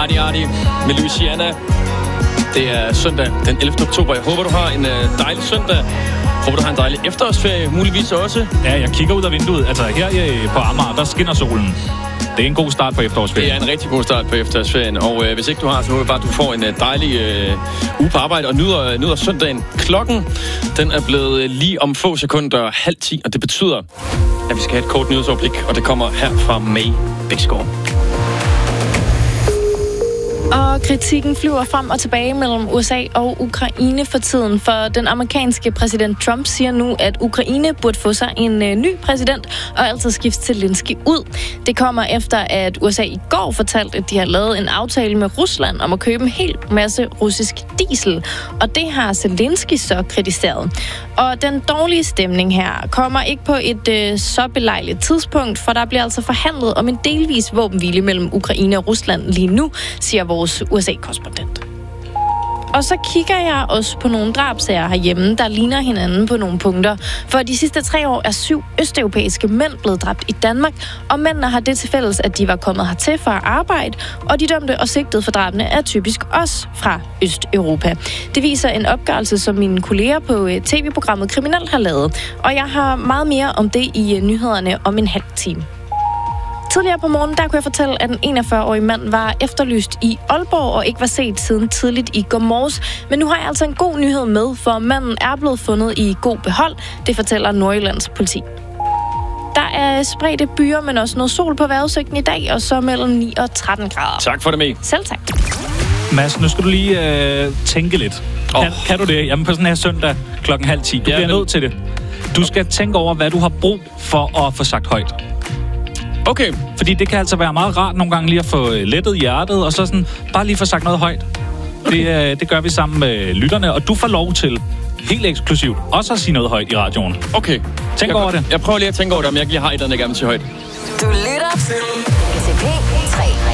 Arti Arti med Louisiana. Det er søndag den 11. oktober. Jeg håber, du har en dejlig søndag. Jeg håber, du har en dejlig efterårsferie, muligvis også. Ja, jeg kigger ud af vinduet. Altså her på Amager, der skinner solen. Det er en god start på efterårsferien. Det er en rigtig god start på efterårsferien. Og hvis ikke du har, så håber jeg bare, at du får en dejlig uge på arbejde og nyder søndagen. Klokken, den er blevet lige om få sekunder 9:30, og det betyder, at vi skal have et kort nyhedsoverblik, og det kommer her fra May Bæksgaard. Og kritikken flyver frem og tilbage mellem USA og Ukraine for tiden, for den amerikanske præsident Trump siger nu, at Ukraine burde få sig en ny præsident og altså skifte Zelensky ud. Det kommer efter, at USA i går fortalte, at de har lavet en aftale med Rusland om at købe en hel masse russisk diesel, og det har Zelensky så kritiseret. Og den dårlige stemning her kommer ikke på et så belejligt tidspunkt, for der bliver altså forhandlet om en delvis våbenhvile mellem Ukraine og Rusland lige nu, siger vores USA-korrespondent. Og så kigger jeg også på nogle drabsager herhjemme, der ligner hinanden på nogle punkter. For de sidste 3 år er 7 østeuropæiske mænd blevet dræbt i Danmark, og mændene har det til fælles, at de var kommet hertil for at arbejde, og de dømte og sigtede for drabene er typisk også fra Østeuropa. Det viser en opgørelse, som mine kolleger på tv-programmet Kriminelt har lavet, og jeg har meget mere om det i nyhederne om en halv time. Tidligere på morgenen, der kunne jeg fortælle, at en 41-årig mand var efterlyst i Aalborg og ikke var set siden tidligt i går morges. Men nu har jeg altså en god nyhed med, for manden er blevet fundet i god behold. Det fortæller Nordjyllands politi. Der er spredte byer, men også noget sol på vejrudsigten i dag, og så mellem 9 og 13 grader. Tak for det, May. Selv tak. Mads, nu skal du lige tænke lidt. Kan du det? Jamen på sådan her søndag klokken 9:30. Du bliver nødt til det. Du skal tænke over, hvad du har brug for at få sagt højt. Okay. Fordi det kan altså være meget rart nogle gange lige at få lettet hjertet, og så sådan bare lige få sagt noget højt. Okay. Det gør vi sammen med lytterne, og du får lov til, helt eksklusivt, også at sige noget højt i radioen. Okay. Tænk over det. Jeg prøver lige at tænke over det, om jeg ikke lige har et eller andet, jeg gerne vil sige højt. Du lytter til P3.